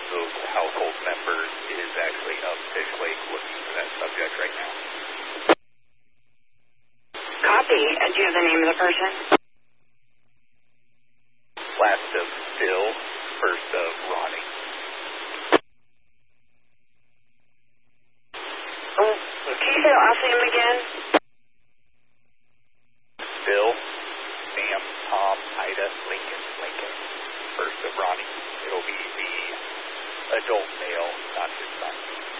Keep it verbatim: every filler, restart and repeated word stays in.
those household members is actually up Fish Lake looking for that subject right now. Copy. And do you have the name of the person? Last of Bill, first of Ronnie. Oh, can you say the last name again? Bill, Sam, Tom, Ida, Lincoln, Lincoln, first of Ronnie. It'll be the adult male, not his son.